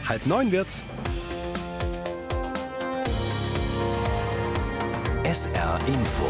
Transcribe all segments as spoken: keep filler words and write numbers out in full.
Halb neun wird's. S R Info.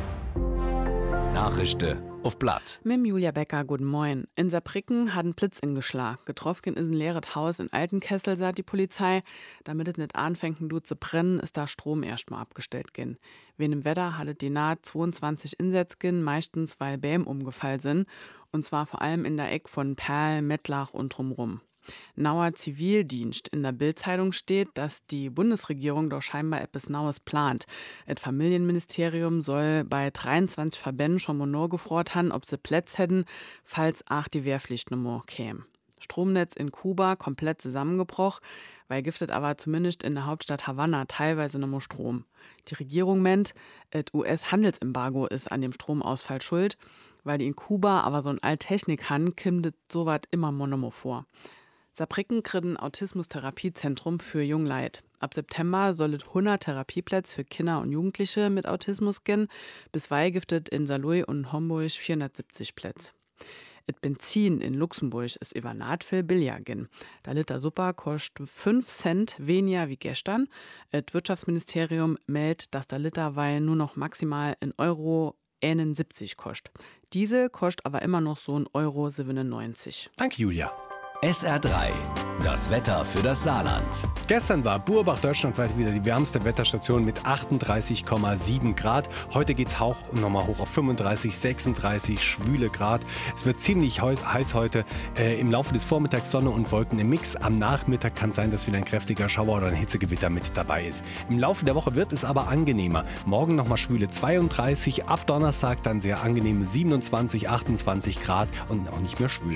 Nachrichten auf Blatt. Mit Julia Becker, guten Morgen. In Saarbrücken hat ein Blitz ingeschlagen. Getroffen ist ein leeres Haus in Altenkessel, sagt die Polizei. Damit es nicht anfängt, du zu brennen, ist da Strom erstmal abgestellt gehen. Wegen dem Wetter hat es die nahe zweiundzwanzig Insätze gehen, meistens weil Bäume umgefallen sind. Und zwar vor allem in der Eck von Perl, Mettlach und drumrum. Nauer Zivildienst. In der Bild-Zeitung steht, dass die Bundesregierung doch scheinbar etwas Naues plant. Das Familienministerium soll bei dreiundzwanzig Verbänden schon mal nur gefroren haben, ob sie Plätze hätten, falls auch die Wehrpflicht noch mal käme. Stromnetz in Kuba komplett zusammengebrochen, weil giftet aber zumindest in der Hauptstadt Havanna teilweise noch mal Strom. Die Regierung meint, das U S-Handelsembargo ist an dem Stromausfall schuld, weil die in Kuba aber so ein Alttechnik haben, kommt so was immer noch mal vor. Saarbrücken kriegt ein Autismus-Therapiezentrum für Jungleid. Ab September soll es hundert Therapieplätze für Kinder und Jugendliche mit Autismus geben. Bisweilen giftet in Saarlouis und Homburg vierhundertsiebzig Plätze. Et Benzin in Luxemburg ist übernaht viel billiger gin. Der Liter Super kostet fünf Cent weniger wie gestern. Et Wirtschaftsministerium meldet, dass der Liter weil nur noch maximal in Euro einundsiebzig kostet. Diesel kostet aber immer noch so ein Euro siebenundneunzig. Danke, Julia. S R drei. Das Wetter für das Saarland. Gestern war Burbach deutschlandweit wieder die wärmste Wetterstation mit achtunddreißig Komma sieben Grad. Heute geht's Hauch nochmal hoch auf fünfunddreißig, sechsunddreißig schwüle Grad. Es wird ziemlich heiß heute. Äh, Im Laufe des Vormittags Sonne und Wolken im Mix. Am Nachmittag kann es sein, dass wieder ein kräftiger Schauer oder ein Hitzegewitter mit dabei ist. Im Laufe der Woche wird es aber angenehmer. Morgen nochmal schwüle zweiunddreißig, ab Donnerstag dann sehr angenehme siebenundzwanzig, achtundzwanzig Grad und auch nicht mehr schwül.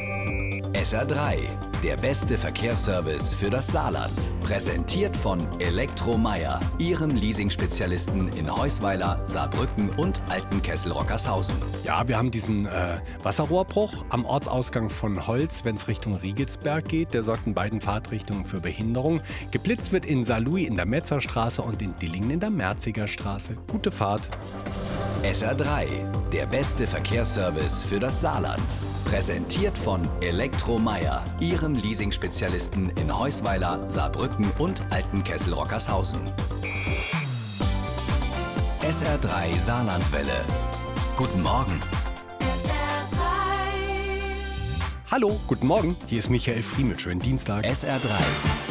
S R drei, der beste Verkehrsservice für das Saarland. Präsentiert von Elektromeier, Ihrem Leasing-Spezialisten in Heusweiler, Saarbrücken und Altenkessel-Rockershausen. Ja, wir haben diesen äh, Wasserrohrbruch am Ortsausgang von Holz, wenn es Richtung Riegelsberg geht. Der sorgt in beiden Fahrtrichtungen für Behinderung. Geblitzt wird in Saarlouis in der Metzerstraße und in Dillingen in der Merziger Straße. Gute Fahrt. S R drei, der beste Verkehrsservice für das Saarland. Präsentiert von Elektromeier, Ihrem Leasing-Spezialisten in Heusweiler, Saarbrücken und Altenkessel-Rockershausen. S R drei Saarlandwelle. Guten Morgen. S R drei. Hallo, guten Morgen. Hier ist Michael Friemel. Schönen Dienstag. S R drei.